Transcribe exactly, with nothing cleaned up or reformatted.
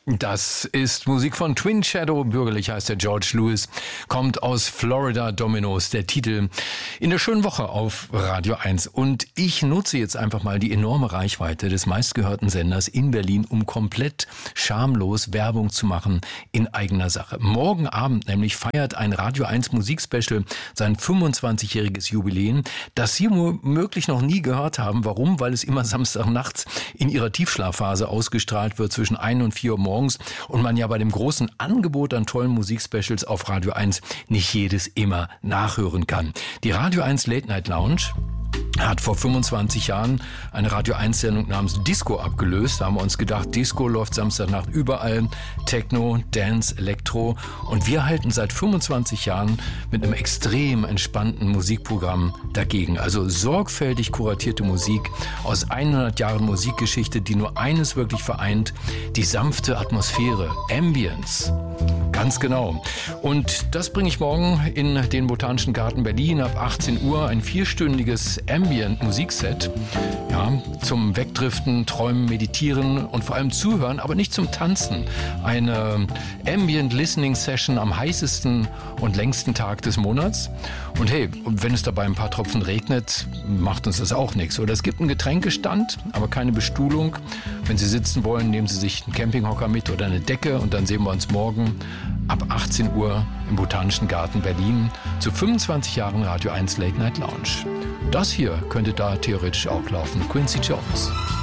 Das ist Musik von Twin Shadow, bürgerlich heißt der George Lewis, kommt aus Florida Dominoes, der Titel in der schönen Woche auf Radio eins. Und ich nutze jetzt einfach mal die enorme Reichweite des meistgehörten Senders in Berlin, um komplett schamlos Werbung zu machen in eigener Sache. Morgen Abend nämlich feiert ein Radio eins Musikspecial sein fünfundzwanzigjähriges Jubiläum, das Sie womöglich noch nie gehört haben. Warum? Weil es immer Samstagnachts in ihrer Tiefschlafphase ausgestrahlt wird zwischen ein und vier Uhr morgens. Und man ja bei dem großen Angebot an tollen Musikspecials auf Radio eins nicht jedes immer nachhören kann. Die Radio eins Late Night Lounge hat vor fünfundzwanzig Jahren eine Radio eins Sendung namens Disco abgelöst. Da haben wir uns gedacht, Disco läuft Samstagnacht überall, Techno, Dance, Elektro. Und wir halten seit fünfundzwanzig Jahren mit einem extrem entspannten Musikprogramm dagegen. Also sorgfältig kuratierte Musik aus hundert Jahren Musikgeschichte, die nur eines wirklich vereint, die sanfte Atmosphäre, Ambience. Ganz genau. Und das bringe ich morgen in den Botanischen Garten Berlin ab achtzehn Uhr, ein vierstündiges Ambient-Musikset. Ja, zum Wegdriften, Träumen, Meditieren und vor allem Zuhören, aber nicht zum Tanzen. Eine Ambient-Listening-Session am heißesten und längsten Tag des Monats. Und hey, wenn es dabei ein paar Tropfen regnet, macht uns das auch nichts. Oder es gibt einen Getränkestand, aber keine Bestuhlung. Wenn Sie sitzen wollen, nehmen Sie sich einen Campinghocker mit oder eine Decke und dann sehen wir uns morgen ab achtzehn Uhr im Botanischen Garten Berlin zu fünfundzwanzig Jahren Radio eins Late Night Lounge. Das hier könnte da theoretisch auch laufen. Quincy Jones.